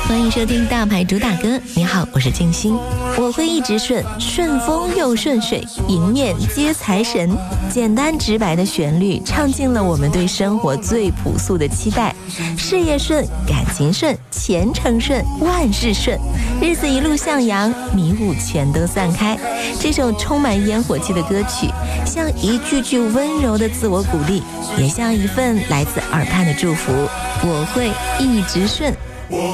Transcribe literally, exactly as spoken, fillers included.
欢迎收听大牌主打歌。你好，我是静心。我会一直顺，顺风又顺水，迎面接财神。简单直白的旋律，唱尽了我们对生活最朴素的期待。事业顺，感情顺，前程顺，万事顺，日子一路向阳，迷雾全都散开。这首充满烟火气的歌曲，像一句句温柔的自我鼓励，也像一份来自耳畔的祝福。我会一直顺。